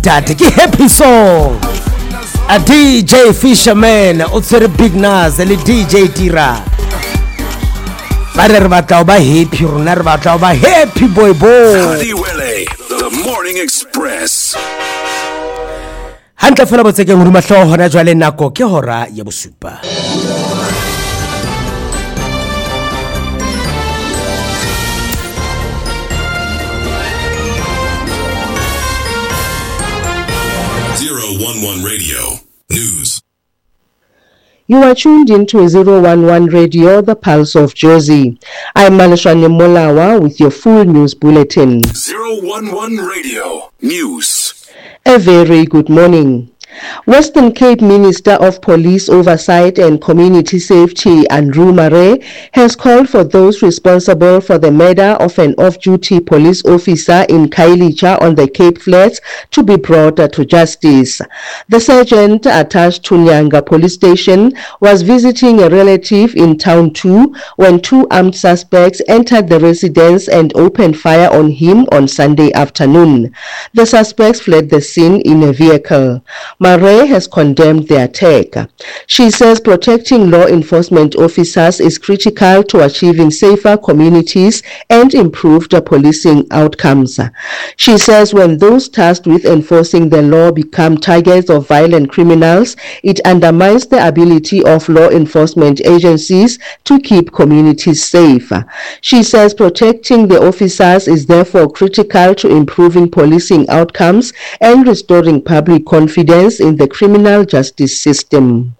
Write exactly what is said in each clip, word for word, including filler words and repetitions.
Dati ke happy song. A D J Fisherman, o tsere Big Nas le D J Tira. Ba re batla ba happy rona re batla ba happy boy boy. The Morning Express. Hantle fela botsekeng ruma hlo hona jwale nako ke hora ya bosupa. zero one one Radio News. You are tuned into zero one one Radio, the Pulse of Jersey. I'm Malashani Molawa with your full news bulletin. zero one one Radio News. A very good morning. Western Cape Minister of Police Oversight and Community Safety, Andrew Murray, has called for those responsible for the murder of an off-duty police officer in Khayelitsha on the Cape Flats to be brought to justice. The sergeant attached to Nyanga Police Station was visiting a relative in Town two when two armed suspects entered the residence and opened fire on him on Sunday afternoon. The suspects fled the scene in a vehicle. Murray has condemned the attack. She says protecting law enforcement officers is critical to achieving safer communities and improved policing outcomes. She says when those tasked with enforcing the law become targets of violent criminals, it undermines the ability of law enforcement agencies to keep communities safe. She says protecting the officers is therefore critical to improving policing outcomes and restoring public confidence in the criminal justice system.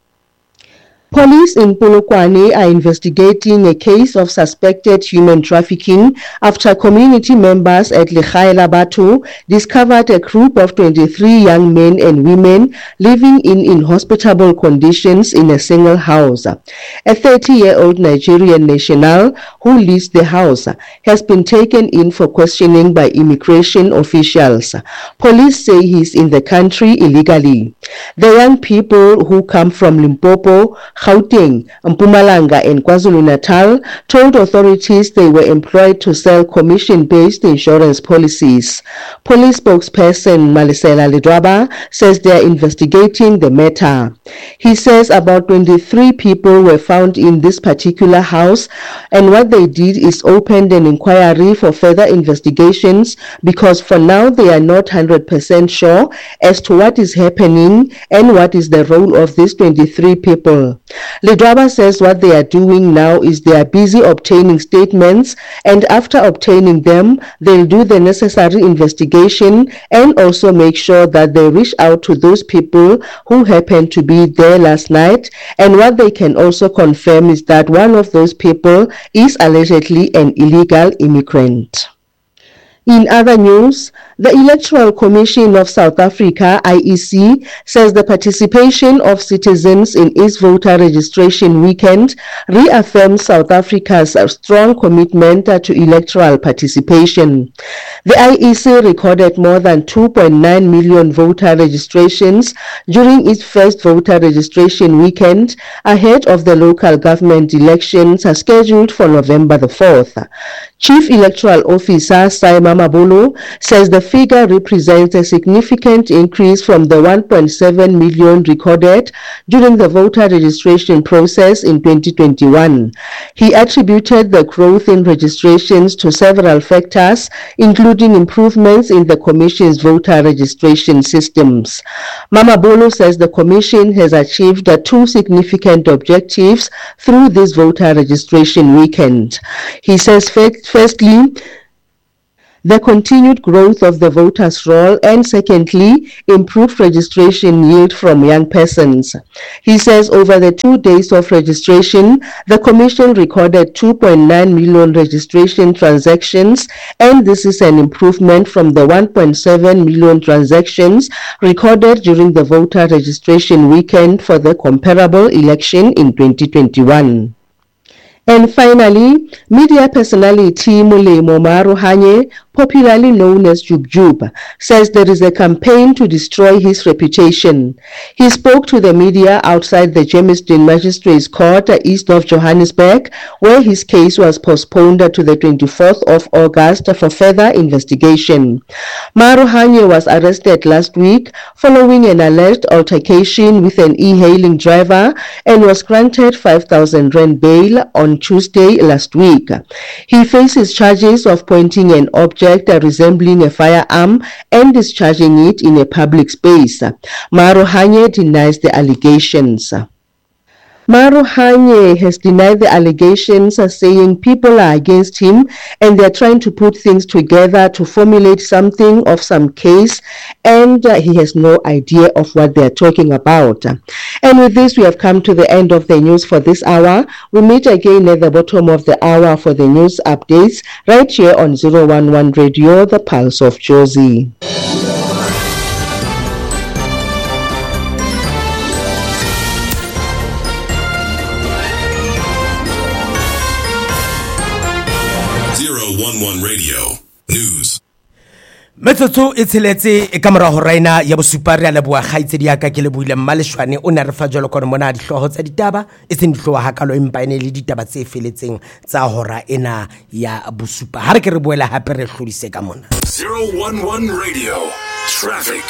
Police in Polokwane are investigating a case of suspected human trafficking after community members at Lekhaya la Batho discovered a group of twenty-three young men and women living in inhospitable conditions in a single house. A thirty-year-old Nigerian national who leads the house has been taken in for questioning by immigration officials. Police say he is in the country illegally. The young people who come from Limpopo, Gauteng, Mpumalanga and KwaZulu-Natal told authorities they were employed to sell commission-based insurance policies. Police spokesperson Malisela Lidwaba says they are investigating the matter. He says about twenty-three people were found in this particular house, and what they did is opened an inquiry for further investigations because for now they are not one hundred percent sure as to what is happening and what is the role of these twenty-three people. Lidwaba says what they are doing now is they are busy obtaining statements, and after obtaining them, they'll do the necessary investigation and also make sure that they reach out to those people who happened to be there last night. And what they can also confirm is that one of those people is allegedly an illegal immigrant. In other news, the Electoral Commission of South Africa, I E C, says the participation of citizens in its voter registration weekend reaffirms South Africa's strong commitment to electoral participation. The I E C recorded more than two point nine million voter registrations during its first voter registration weekend ahead of the local government elections scheduled for November the fourth. Chief Electoral Officer Saima Mabolo says the figure represents a significant increase from the one point seven million recorded during the voter registration process in twenty twenty-one. He attributed the growth in registrations to several factors, including improvements in the Commission's voter registration systems. Mamabolo says the Commission has achieved two significant objectives through this voter registration weekend. He says, firstly, the continued growth of the voters' roll, and secondly, improved registration yield from young persons. He says over the two days of registration, the Commission recorded two point nine million registration transactions, and this is an improvement from the one point seven million transactions recorded during the voter registration weekend for the comparable election in twenty twenty-one. And finally, media personality Molemo Maruhanye, popularly known as Jub Jub, says there is a campaign to destroy his reputation. He spoke to the media outside the Germiston Magistrates Court east of Johannesburg, where his case was postponed to the twenty-fourth of August for further investigation. Maruhanye was arrested last week following an alleged altercation with an e-hailing driver and was granted five thousand rand bail on Tuesday last week. He faces charges of pointing an object resembling a firearm and discharging it in a public space. Maruhanye denies the allegations. Maruhanye has denied the allegations, saying people are against him and they're trying to put things together to formulate something of some case, and uh, he has no idea of what they're talking about. And with this, we have come to the end of the news for this hour. We meet again at the bottom of the hour for the news updates right here on zero one one Radio, the Pulse of Jozi. one one Radio News. Metsotso e tsheletse e ka mora ho raina ya bosupa re a leboa kgaitsedi ya ka ke leboile Mmaleshwane o ne re fa jalo kone mona dihloho tsa ditaba e seng dihloho hakalo empa ene le ditaba tse feletseng tsa hora ena ya bosupa ha re ke re boela hape re hlodise ka mona. zero one one Radio Traffic.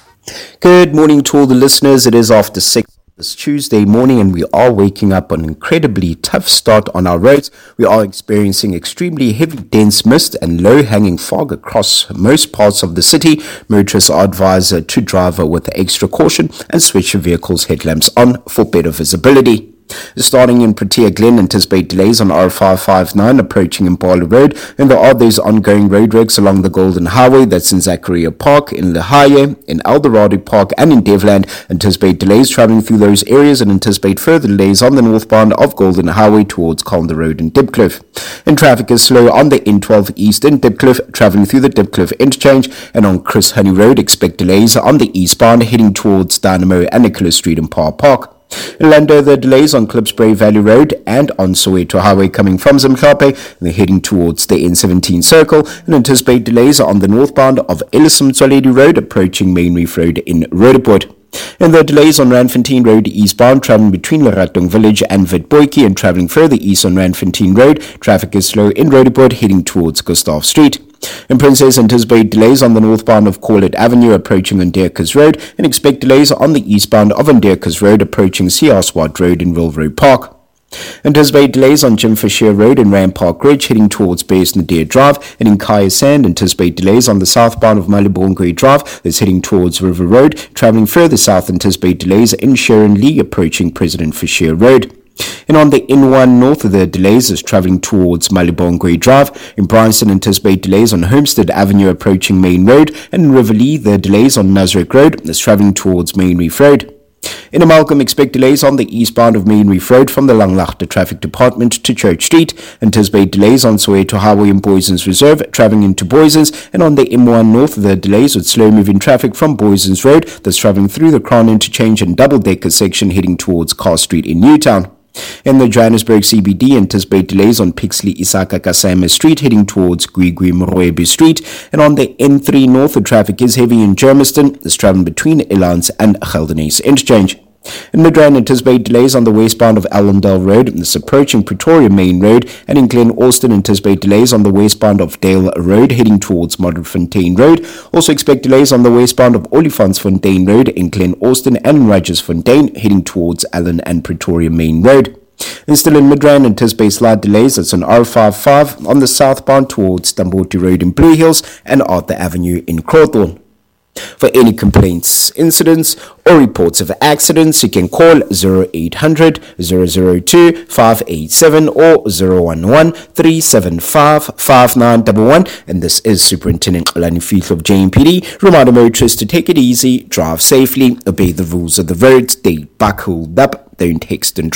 Good morning to all the listeners. It is after six this Tuesday morning and we are waking up on an incredibly tough start on our roads. We are experiencing extremely heavy dense mist and low-hanging fog across most parts of the city. Motorists are advised to drive with extra caution and switch your vehicle's headlamps on for better visibility. Starting in Protea Glen, anticipate delays on R five five nine approaching Impala Road, and there are those ongoing roadworks along the Golden Highway, that's in Zachariah Park, in Lahaye, in Eldorado Park, and in Devland. Anticipate delays travelling through those areas and anticipate further delays on the northbound of Golden Highway towards Calder Road and Dipcliff. And traffic is slow on the N twelve East in Dipcliff, travelling through the Dipcliff interchange, and on Chris Honey Road, expect delays on the eastbound heading towards Dynamo and Nicholas Street in Parr Park. In Lando, the delays on Klipspray Valley Road and on Soweto Highway coming from Zimhlape, and they're heading towards the N seventeen Circle, and anticipate delays on the northbound of Ellison Mtswaledi Road approaching Main Reef Road in Roodepoort. And the delays on Randfontein Road eastbound, travelling between Leratong Village and Witbooi, and travelling further east on Randfontein Road. Traffic is slow in Roodepoort heading towards Gustav Street. In Princess, anticipate delays on the northbound of Corlett Avenue approaching Ondeerkes Road, and expect delays on the eastbound of Ondeerkes Road approaching C R Swart Road in Wilrow Park. Anticipate delays on Jim Fisher Road and Ram Park Ridge heading towards Base Nadir Drive, and in Kaya Sand anticipate delays on the southbound of Malibongwe Drive that's heading towards River Road. Travelling further south, anticipate delays in Sharon Lee approaching President Fisher Road. And on the N one north, of the delays is travelling towards Malibongwe Drive. In Bryanston, anticipate delays on Homestead Avenue approaching Main Road, and in Riverlea, the delays on Nasrec Road is travelling towards Main Reef Road. In Amalgam, expect delays on the eastbound of Main Reef Road from the Langlaagte Traffic Department to Church Street. Anticipate delays on Soweto Highway and Boysons Reserve travelling into Boysons, and on the M one north, the delays with slow-moving traffic from Boysons Road that's travelling through the Crown Interchange and Double-Decker section heading towards Carr Street in Newtown. In the Johannesburg C B D, anticipate delays on Pixley Isaka Kasama Street heading towards Gwigwi Mrwebi Street, and on the N three north, the traffic is heavy in Germiston, that's travelling between Elance and Geldenhuys Interchange. In Midrand, anticipate delays on the westbound of Allendale Road, this approaching Pretoria Main Road, and in Glen Austin, anticipate delays on the westbound of Dale Road heading towards Modderfontein Road. Also expect delays on the westbound of Olifantsfontein Road in Glen Austin and Roggersfontein heading towards Allen and Pretoria Main Road. And still in Midrand, anticipate slight delays that's on R five five on the southbound towards Stamboti Road in Blue Hills and Arthur Avenue in Crowthorne. For any complaints, incidents, or reports of accidents, you can call zero eight hundred, zero zero two, five eight seven or zero one one, three seven five, five nine one one. And this is Superintendent Xolani Fihlo of J M P D. Reminder motorists to take it easy, drive safely, obey the rules of the road, stay back, hold up, don't text and drive.